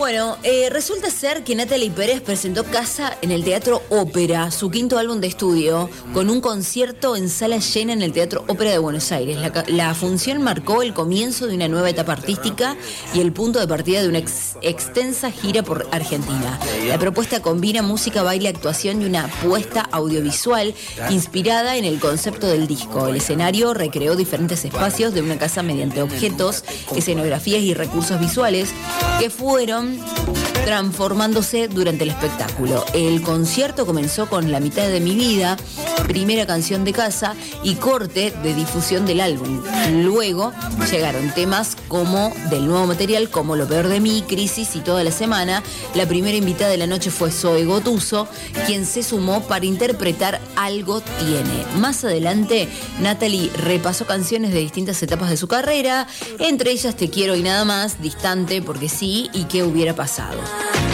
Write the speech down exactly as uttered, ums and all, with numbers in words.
Bueno, eh, resulta ser que Natalie Pérez presentó Casa en el Teatro Ópera, su quinto álbum de estudio, con un concierto en sala llena en el Teatro Ópera de Buenos Aires. La, la función marcó el comienzo de una nueva etapa artística y el punto de partida de una ex, extensa gira por Argentina. La propuesta combina música, baile, actuación y una apuesta audiovisual inspirada en el concepto del disco. El escenario recreó diferentes espacios de una casa mediante objetos, escenografías y recursos visuales que fueron transformándose durante el espectáculo. El concierto comenzó con La mitad de mi vida, primera canción de Casa y corte de difusión del álbum. Luego llegaron temas como del nuevo material, como Lo peor de mí, Crisis y Toda la semana. La primera invitada de la noche fue Zoe Gotuso, quien se sumó para interpretar Algo tiene. Más adelante, Natalie repasó canciones de distintas etapas de su carrera, entre ellas Te quiero y nada más, Distante, Porque sí y Qué hubiera pasado.